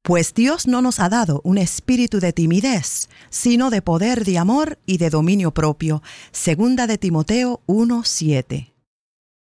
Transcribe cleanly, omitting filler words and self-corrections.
Pues Dios no nos ha dado un espíritu de timidez, sino de poder, de amor y de dominio propio. Segunda de Timoteo 1:7.